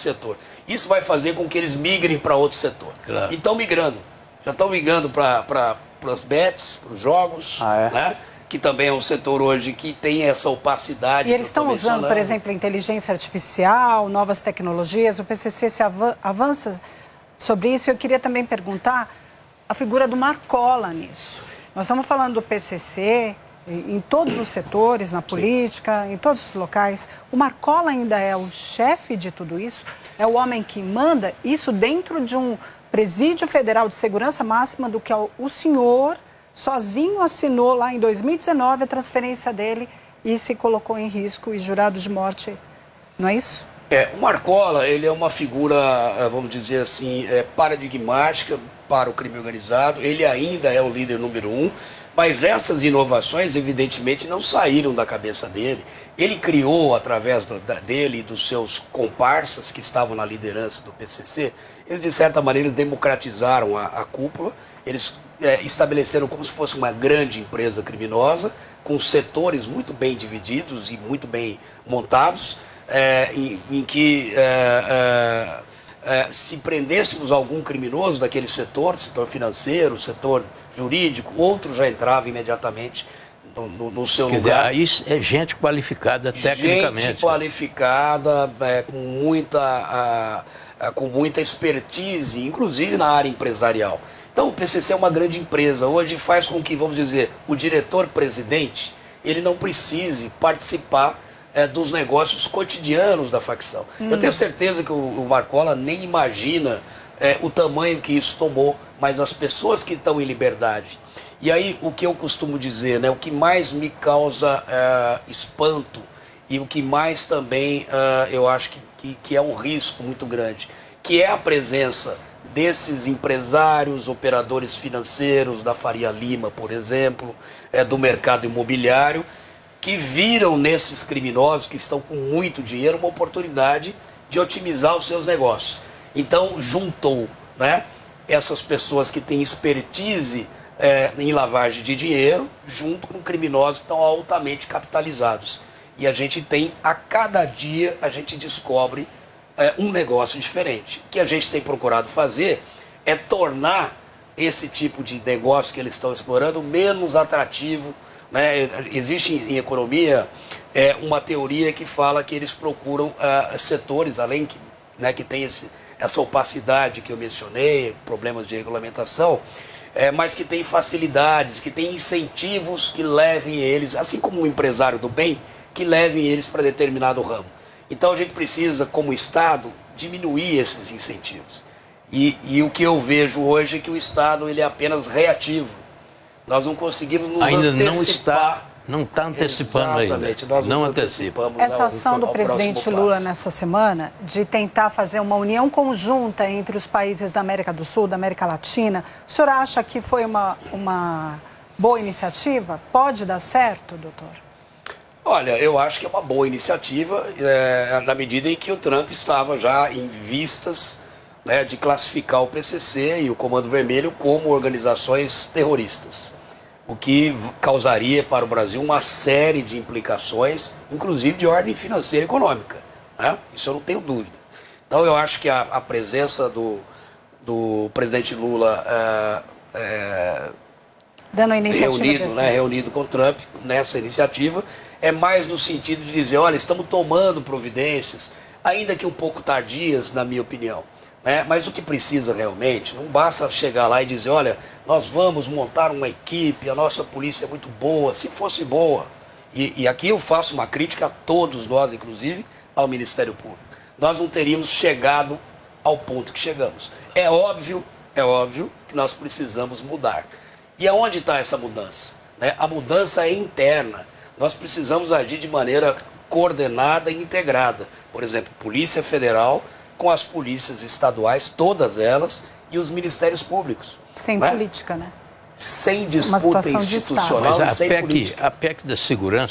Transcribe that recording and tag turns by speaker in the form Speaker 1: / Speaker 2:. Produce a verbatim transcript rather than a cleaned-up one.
Speaker 1: setor. Isso vai fazer com que eles migrem para outro setor.
Speaker 2: Claro.
Speaker 1: E estão migrando. Já estão migrando para as bets, para os jogos,
Speaker 3: ah, é?
Speaker 1: né? Que também é um setor hoje que tem essa opacidade.
Speaker 4: E eles estão usando, por exemplo, inteligência artificial, novas tecnologias. O P C C se avança sobre isso. Eu queria também perguntar a figura do Marcola nisso. Nós estamos falando do P C C em todos os setores, na política, Sim. em todos os locais. O Marcola ainda é o chefe de tudo isso? É o homem que manda isso dentro de um presídio federal de segurança máxima do que o senhor sozinho assinou lá em dois mil e dezenove a transferência dele e se colocou em risco e jurado de morte, não é isso?
Speaker 1: É, o Marcola, ele é uma figura, vamos dizer assim, é, paradigmática para o crime organizado. Ele ainda é o líder número um, mas essas inovações, evidentemente, não saíram da cabeça dele. Ele criou, através do, da, dele e dos seus comparsas que estavam na liderança do P C C, eles, de certa maneira, eles democratizaram a, a cúpula, eles é, estabeleceram como se fosse uma grande empresa criminosa, com setores muito bem divididos e muito bem montados, é, em, em que é, é, é, se prendêssemos algum criminoso daquele setor, setor financeiro, setor jurídico, outro já entrava imediatamente no, no, no seu
Speaker 2: Quer
Speaker 1: lugar.
Speaker 2: Dizer, aí é gente qualificada tecnicamente.
Speaker 1: Gente qualificada, é, com, muita, a, a, com muita expertise, inclusive na área empresarial. Então o P C C é uma grande empresa. Hoje faz com que, vamos dizer, o diretor-presidente, ele não precise participar é, dos negócios cotidianos da facção. Hum. Eu tenho certeza que o, o Marcola nem imagina é, o tamanho que isso tomou, mas as pessoas que estão em liberdade. E aí, o que eu costumo dizer, né, o que mais me causa é, espanto e o que mais também é, eu acho que, que, que é um risco muito grande, que é a presença desses empresários, operadores financeiros, da Faria Lima, por exemplo, é, do mercado imobiliário, que viram nesses criminosos que estão com muito dinheiro uma oportunidade de otimizar os seus negócios. Então, juntou, né, essas pessoas que têm expertise é, em lavagem de dinheiro, junto com criminosos que estão altamente capitalizados. E a gente tem, a cada dia, a gente descobre é, um negócio diferente. O que a gente tem procurado fazer é tornar esse tipo de negócio que eles estão explorando menos atrativo, né? Existe em economia é, uma teoria que fala que eles procuram uh, setores, além que, né, que tem esse, essa opacidade que eu mencionei, problemas de regulamentação, é, mas que tem facilidades, que tem incentivos que levem eles, assim como um empresário do bem, que levem eles para determinado ramo. Então a gente precisa, como Estado, diminuir esses incentivos. E, e o que eu vejo hoje é que o Estado ele é apenas reativo. Nós não conseguimos nos
Speaker 2: ainda
Speaker 1: antecipar.
Speaker 2: não está, não está antecipando
Speaker 1: Exatamente,
Speaker 2: ainda.
Speaker 1: nós
Speaker 2: não
Speaker 1: nos
Speaker 2: antecipamos.
Speaker 4: Essa
Speaker 1: ao,
Speaker 4: ação do
Speaker 1: ao
Speaker 4: presidente Lula nessa semana de tentar fazer uma união conjunta entre os países da América do Sul, da América Latina, o senhor acha que foi uma, uma boa iniciativa? Pode dar certo, doutor?
Speaker 1: Olha, eu acho que é uma boa iniciativa, é, na medida em que o Trump estava já em vistas, né, de classificar o P C C e o Comando Vermelho como organizações terroristas, o que causaria para o Brasil uma série de implicações, inclusive de ordem financeira e econômica, né? Isso eu não tenho dúvida. Então eu acho que a, a presença do, do presidente Lula é, é,
Speaker 4: Dando a iniciativa
Speaker 1: reunido, né, reunido com o Trump nessa iniciativa, é mais no sentido de dizer, olha, estamos tomando providências, ainda que um pouco tardias, na minha opinião. Né? Mas o que precisa realmente, não basta chegar lá e dizer, olha, nós vamos montar uma equipe, a nossa polícia é muito boa, se fosse boa. E, e aqui eu faço uma crítica a todos nós, inclusive ao Ministério Público. Nós não teríamos chegado ao ponto que chegamos. É óbvio, é óbvio que nós precisamos mudar. E aonde está essa mudança? Né? A mudança é interna. Nós precisamos agir de maneira coordenada e integrada. Por exemplo, Polícia Federal com as polícias estaduais, todas elas, e os ministérios públicos.
Speaker 4: Sem
Speaker 1: né?
Speaker 4: política, né?
Speaker 1: Sem disputa institucional,
Speaker 2: Mas a
Speaker 1: sem
Speaker 2: P E C,
Speaker 1: política.
Speaker 2: a P E C da segurança